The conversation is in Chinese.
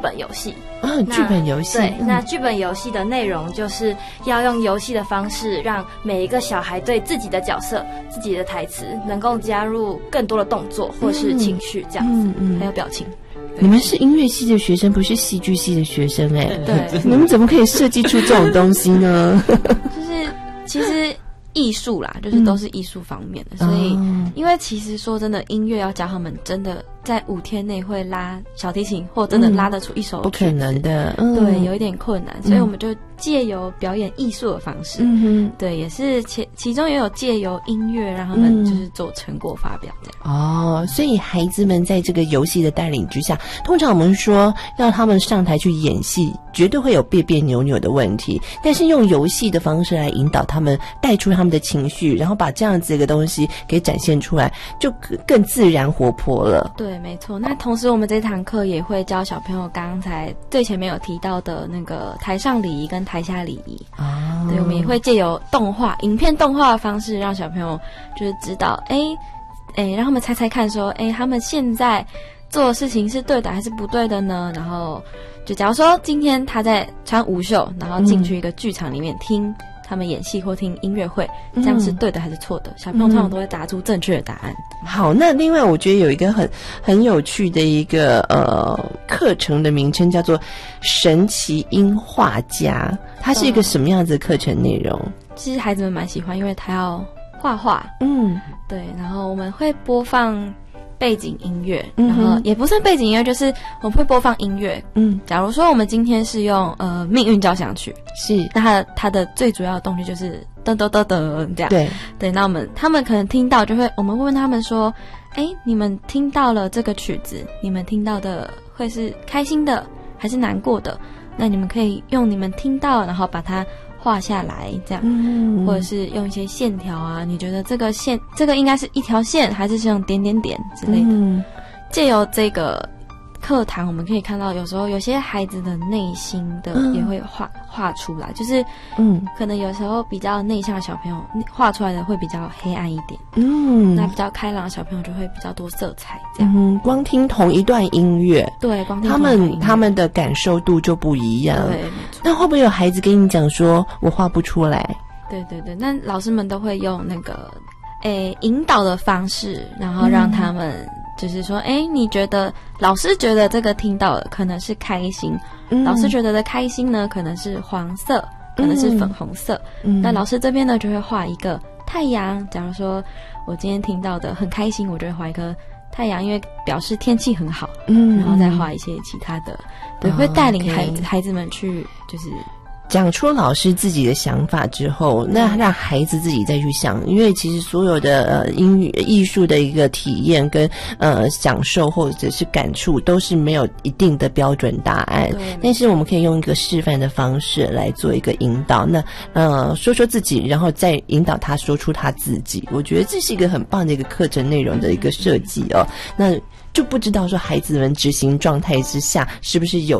本游戏。 剧本游戏。 对，那剧本游戏的内容就是要用游戏的方式，让每一个小孩对自己的角色、自己的台词能够加入更多的动作或是情绪，这样子，还有表情。 你们是音乐系的学生，不是戏剧系的学生对， 你们怎么可以设计出这种东西呢？ 就是其实艺术啦，就是都是艺术方面的，所以因为其实说真的，音乐要教他们真的在5天内会拉小提琴，或真的拉得出一首曲子， 不可能的， 对，有一点困难，所以我们就借由表演艺术的方式，对，也是其中也有借由音乐让他们就是做成果发表这样。 所以孩子们在这个游戏的带领之下，通常我们说要他们上台去演戏，绝对会有别别扭扭的问题，但是用游戏的方式来引导他们，带出他们的情绪，然后把这样子一个东西给展现出来，就更自然活泼了。 对，没错。那同时我们这堂课也会教小朋友刚才最前面有提到的那个台上礼仪跟台下礼仪。对，我们也会借由影片动画的方式，让小朋友就是知道，让他们猜猜看说，他们现在做的事情是对的还是不对的呢？然后就假如说今天他在穿舞袖，然后进去一个剧场里面听他们演戏或听音乐会，这样是对的还是错的？小朋友通常都会答出正确的答案。 好，那另外我觉得有一个很有趣的一个课程的名称叫做神奇音画家，它是一个什么样子的课程内容？ 其实孩子们蛮喜欢，因为他要画画，对，然后我们会播放背景音乐，然后也不算背景音乐，就是我们会播放音乐。假如说我们今天是用命运交响曲，是，那它的最主要的动力就是噔噔噔噔这样。对，那他们可能听到我们会问他们说，你们听到了这个曲子，你们听到的会是开心的还是难过的？那你们可以用你们听到，然后把它画下来，这样，或者是用一些线条啊，你觉得这个应该是一条线，还是用点点点之类的？借由这个课堂，我们可以看到，有时候有些孩子的内心的也会画出来，就是可能有时候比较内向的小朋友画出来的会比较黑暗一点，那比较开朗的小朋友就会比较多色彩，这样。 光听同一段音乐， 对，光听同一段音乐他们的感受度就不一样。 对，没错。 那会不会有孩子跟你讲说我画不出来？ 对对对，那老师们都会用那个引导的方式，然后让他们就是说，你觉得老师觉得这个听到的可能是开心，老师觉得的开心呢可能是黄色，可能是粉红色，那老师这边呢就会画一个太阳。假如说我今天听到的很开心，我就会画一个太阳，因为表示天气很好，然后再画一些其他的，对，会带领孩子们去就是讲出老师自己的想法之后，那让孩子自己再去想，因为其实所有的艺术的一个体验跟享受或者是感触都是没有一定的标准答案，但是我们可以用一个示范的方式来做一个引导，那说自己，然后再引导他说出他自己，我觉得这是一个很棒的一个课程内容的一个设计哦。那就不知道说孩子们执行状态之下是不是有